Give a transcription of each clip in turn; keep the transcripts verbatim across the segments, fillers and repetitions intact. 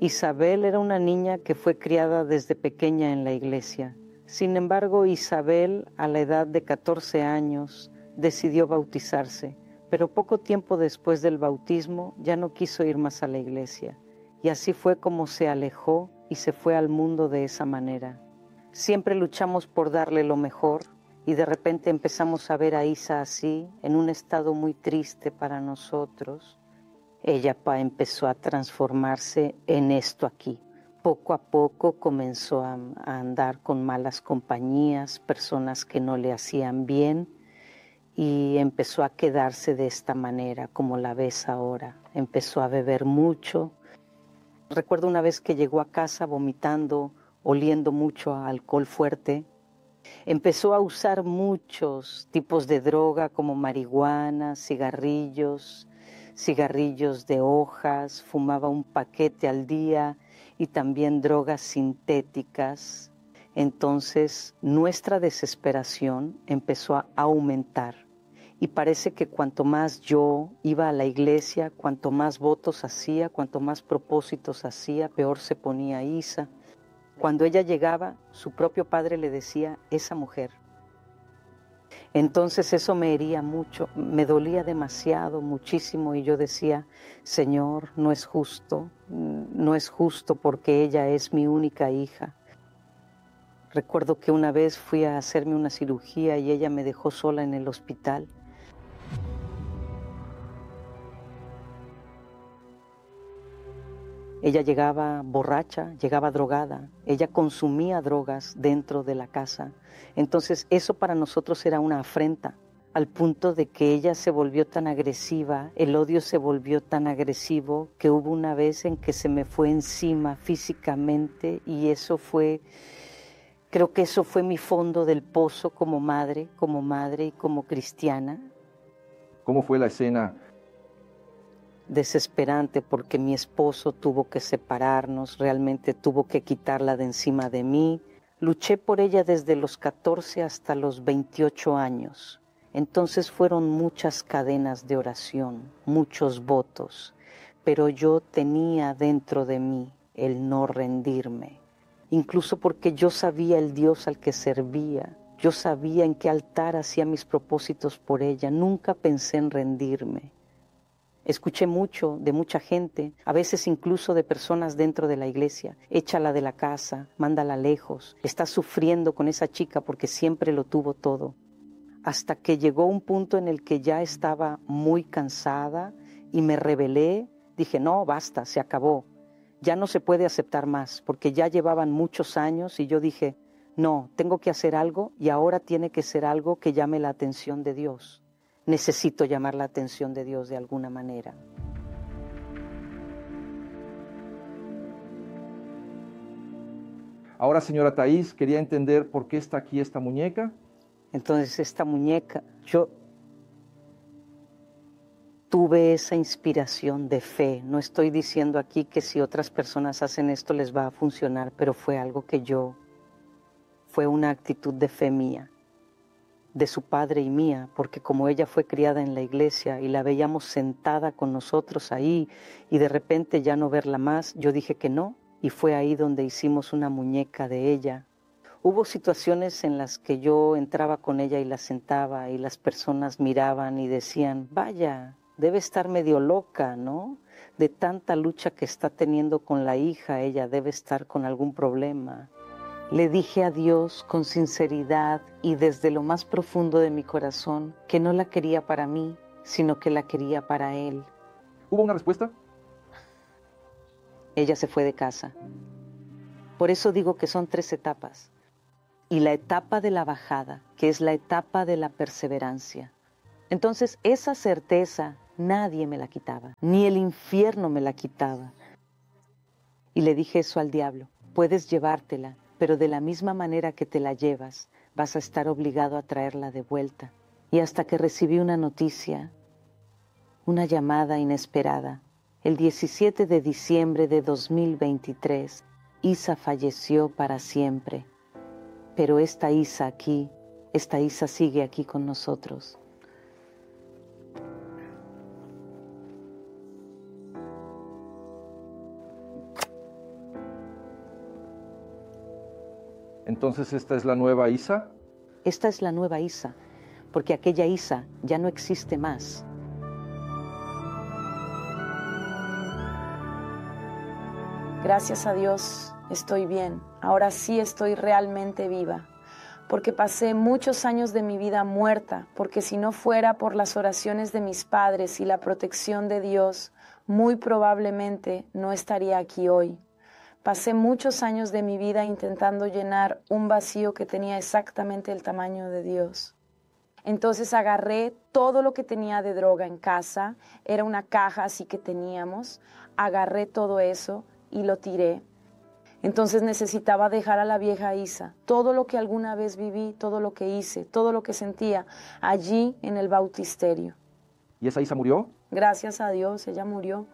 Isabel era una niña que fue criada desde pequeña en la iglesia. Sin embargo, Isabel, a la edad de catorce años, decidió bautizarse, pero poco tiempo después del bautismo ya no quiso ir más a la iglesia. Y así fue como se alejó y se fue al mundo de esa manera. Siempre luchamos por darle lo mejor y de repente empezamos a ver a Isa así, en un estado muy triste para nosotros. Ella pa, empezó a transformarse en esto aquí. Poco a poco comenzó a, a andar con malas compañías, personas que no le hacían bien, y empezó a quedarse de esta manera, como la ves ahora. Empezó a beber mucho. Recuerdo una vez que llegó a casa vomitando, oliendo mucho a alcohol fuerte. Empezó a usar muchos tipos de droga como marihuana, cigarrillos, cigarrillos de hojas, fumaba un paquete al día y también drogas sintéticas. Entonces nuestra desesperación empezó a aumentar y parece que cuanto más yo iba a la iglesia, cuanto más votos hacía, cuanto más propósitos hacía, peor se ponía Isa. Cuando ella llegaba, su propio padre le decía, esa mujer. Entonces eso me hería mucho, me dolía demasiado, muchísimo, y yo decía, Señor, no es justo, no es justo porque ella es mi única hija. Recuerdo que una vez fui a hacerme una cirugía y ella me dejó sola en el hospital. Ella llegaba borracha, llegaba drogada, ella consumía drogas dentro de la casa. Entonces eso para nosotros era una afrenta, al punto de que ella se volvió tan agresiva, el odio se volvió tan agresivo, que hubo una vez en que se me fue encima físicamente, y eso fue, creo que eso fue mi fondo del pozo como madre, como madre y como cristiana. ¿Cómo fue la escena? Desesperante, porque mi esposo tuvo que separarnos, realmente tuvo que quitarla de encima de mí. Luché por ella desde los catorce hasta los veintiocho años. Entonces fueron muchas cadenas de oración, muchos votos, pero yo tenía dentro de mí el no rendirme, incluso porque yo sabía el Dios al que servía, yo sabía en qué altar hacía mis propósitos por ella, nunca pensé en rendirme. Escuché mucho de mucha gente, a veces incluso de personas dentro de la iglesia. Échala de la casa, mándala lejos. Está sufriendo con esa chica porque siempre lo tuvo todo. Hasta que llegó un punto en el que ya estaba muy cansada y me rebelé. Dije, no, basta, se acabó. Ya no se puede aceptar más porque ya llevaban muchos años y yo dije, no, tengo que hacer algo y ahora tiene que ser algo que llame la atención de Dios. Necesito llamar la atención de Dios de alguna manera. Ahora, señora Thais, quería entender por qué está aquí esta muñeca. Entonces, esta muñeca, yo tuve esa inspiración de fe. No estoy diciendo aquí que si otras personas hacen esto les va a funcionar, pero fue algo que yo, fue una actitud de fe mía, de su padre y mía, porque como ella fue criada en la iglesia y la veíamos sentada con nosotros ahí y de repente ya no verla más, yo dije que no, y fue ahí donde hicimos una muñeca de ella. Hubo situaciones en las que yo entraba con ella y la sentaba y las personas miraban y decían, vaya, debe estar medio loca, ¿no? De tanta lucha que está teniendo con la hija, ella debe estar con algún problema. Le dije a Dios con sinceridad y desde lo más profundo de mi corazón que no la quería para mí, sino que la quería para Él. ¿Hubo una respuesta? Ella se fue de casa. Por eso digo que son tres etapas. Y la etapa de la bajada, que es la etapa de la perseverancia. Entonces esa certeza nadie me la quitaba, ni el infierno me la quitaba. Y le dije eso al diablo, puedes llevártela, pero de la misma manera que te la llevas, vas a estar obligado a traerla de vuelta. Y hasta que recibí una noticia, una llamada inesperada, el diecisiete de diciembre de dos mil veintitrés, Isa falleció para siempre. Pero esta Isa aquí, esta Isa sigue aquí con nosotros. Entonces, ¿esta es la nueva Isa? Esta es la nueva Isa, porque aquella Isa ya no existe más. Gracias a Dios, estoy bien. Ahora sí estoy realmente viva, porque pasé muchos años de mi vida muerta, porque si no fuera por las oraciones de mis padres y la protección de Dios, muy probablemente no estaría aquí hoy. Pasé muchos años de mi vida intentando llenar un vacío que tenía exactamente el tamaño de Dios. Entonces agarré todo lo que tenía de droga en casa, era una caja así que teníamos, agarré todo eso y lo tiré. Entonces necesitaba dejar a la vieja Isa, todo lo que alguna vez viví, todo lo que hice, todo lo que sentía allí en el bautisterio. ¿Y esa Isa murió? Gracias a Dios, ella murió.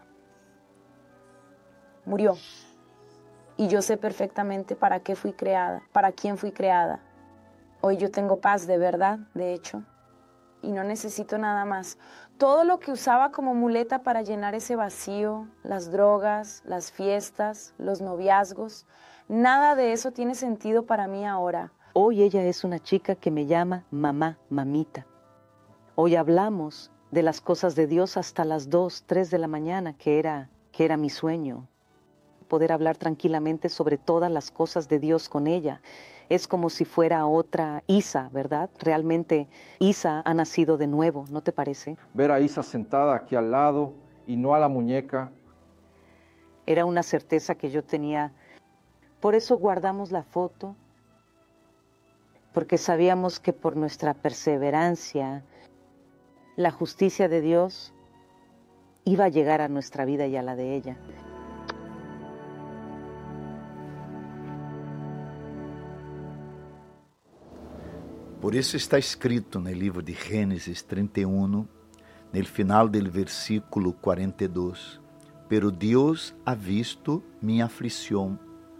Murió. Y yo sé perfectamente para qué fui creada, para quién fui creada. Hoy yo tengo paz de verdad, de hecho, y no necesito nada más. Todo lo que usaba como muleta para llenar ese vacío, las drogas, las fiestas, los noviazgos, nada de eso tiene sentido para mí ahora. Hoy ella es una chica que me llama mamá, mamita. Hoy hablamos de las cosas de Dios hasta las dos, tres de la mañana, que era, que era mi sueño. Poder hablar tranquilamente sobre todas las cosas de Dios con ella. Es como si fuera otra Isa, ¿verdad? Realmente Isa ha nacido de nuevo, ¿no te parece? Ver a Isa sentada aquí al lado y no a la muñeca. Era una certeza que yo tenía. Por eso guardamos la foto, porque sabíamos que por nuestra perseverancia, la justicia de Dios iba a llegar a nuestra vida y a la de ella. Por isso está escrito no livro de Gênesis trinta e um, no final do versículo quarenta e dois, pero Deus ha visto minha aflição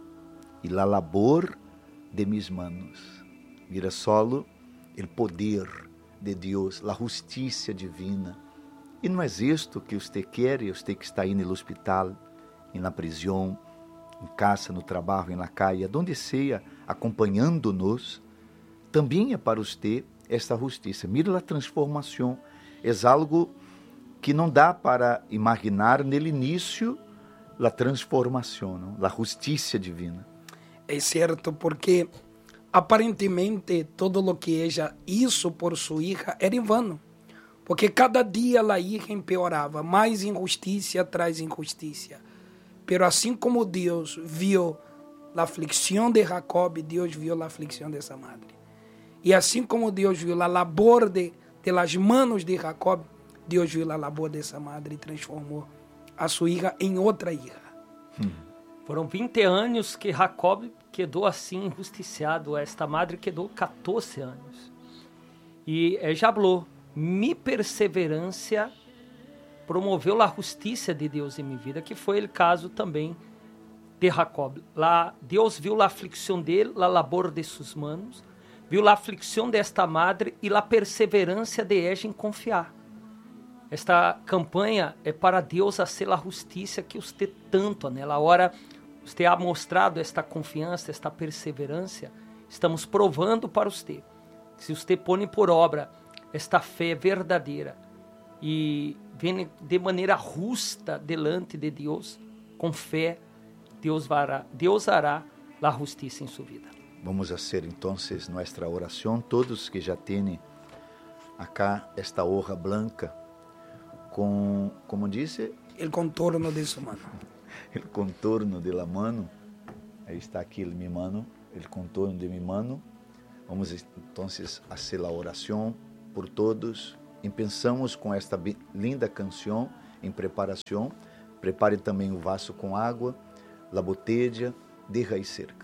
e la labor de mis manos. Mira solo o poder de Deus, a justiça divina. E não é isto que você quer, você que está aí no hospital, na prisão, em casa, no trabalho, na calle, onde seja, acompanhando-nos. Também é para você esta justiça. Mira a transformação. É algo que não dá para imaginar no início a transformação, não? A justiça divina. É certo, porque aparentemente todo o que ela hizo por sua hija era em vano. Porque cada dia a hija empeorava, mais injustiça traz injustiça. Pero assim como Deus viu a aflicção de Jacob, Deus viu a aflicção dessa madre. E assim como Deus viu a labor de, de las manos de Jacob, Deus viu a labor dessa madre e transformou a sua hija em outra hija. Hum. Foram vinte anos que Jacob quedou assim injusticiado. Esta madre quedou catorze anos. E ella falou, mi perseverança promoveu a justiça de Deus em minha vida, que foi o caso também de Jacob. Lá, Deus viu a aflicção dele, a labor de suas manos, viu a aflicção desta madre e a perseverança de ella em confiar. Esta campanha é para Deus fazer a justiça que você tanto anela. Agora, você ha mostrado esta confiança, esta perseverança. Estamos provando para você. Se você põe por obra esta fé verdadeira e vem de maneira justa delante de Deus, com fé, Deus fará, Deus hará a justiça em sua vida. Vamos fazer então nossa oração, todos que já têm acá esta hoja branca com, como disse, o contorno de sua mão. O contorno de la mano, aí está aqui minha mano, o contorno de minha mano. Vamos então fazer a oração por todos e pensamos com esta linda canção em preparação. Prepare também o vaso com água, a botella, deja aí cerca.